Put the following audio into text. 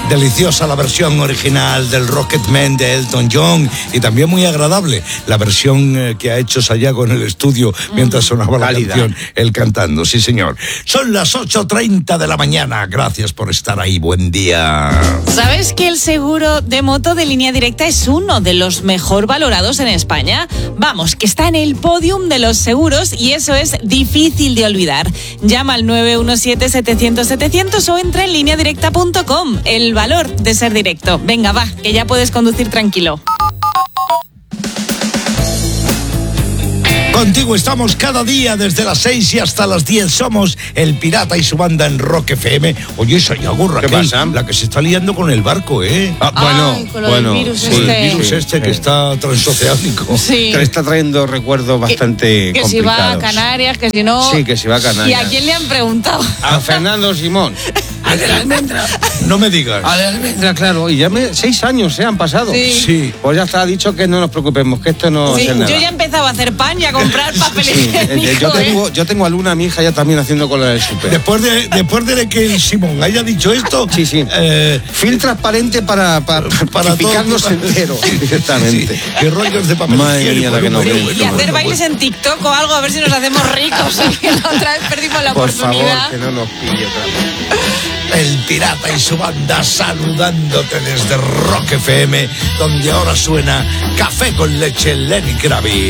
Deliciosa la versión original del Rocketman de Elton John y también muy agradable la versión que ha hecho Sayago en el estudio mientras sonaba la canción, él cantando. Sí, señor. Son las 8:30 de la mañana. Gracias por estar ahí. Buen día. ¿Sabes que el seguro de moto de Línea Directa es uno de los mejor valorados en España? Vamos, que está en el podium de los seguros y eso es difícil de olvidar. Llama al 917-700-700 o entra en lineadirecta.com. El valor de ser directo. Venga, va, que ya puedes conducir tranquilo. Contigo estamos cada día desde las 6 y hasta las 10. Somos El Pirata y su banda en Rock FM. Oye, Sayago, Raquel, ¿qué pasa? La que se está liando con el barco, ¿eh? Bueno, el virus el virus este que está transoceánico. Sí. Que le está trayendo recuerdos bastante complicados. Que si va a Canarias, que si no... Sí, que si va a Canarias. ¿Y a quién le han preguntado? A Fernando Simón. A de la almendra. No me digas. A de la almendra, claro. Y ya 6 años han pasado. Sí. Pues ya está dicho que no nos preocupemos, que esto no va a ser nada. Yo ya he empezado a hacer pan y a comprar papel higiénico. Yo tengo a Luna, mi hija, ya también haciendo cola del súper. Después de que el Simón haya dicho esto... Sí. Film transparente para picarnos entero. Directamente. Sí. Qué rollos de papel higiénico. Y hacer bailes en TikTok o algo, a ver si nos hacemos ricos. La otra vez perdimos la oportunidad. Por favor, que no nos pille otra vez. El Pirata y su banda saludándote desde Rock FM, donde ahora suena Café con Leche Lenny Kravitz.